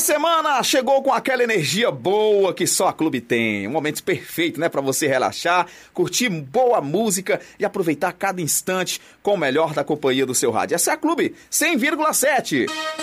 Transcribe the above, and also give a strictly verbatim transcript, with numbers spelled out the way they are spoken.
semana chegou com aquela energia boa que só a Clube tem. Um momento perfeito, né, para você relaxar, curtir boa música e aproveitar cada instante com o melhor da companhia do seu rádio. Essa é a Clube cem vírgula sete.